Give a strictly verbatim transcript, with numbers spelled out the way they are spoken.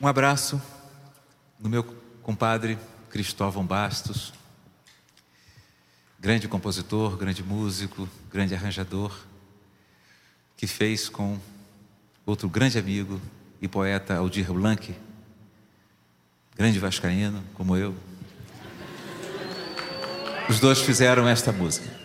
Um abraço no meu compadre Cristóvão Bastos, grande compositor, grande músico, grande arranjador, que fez com outro grande amigo e poeta Aldir Blanc, grande vascaíno como eu. Os dois fizeram esta música.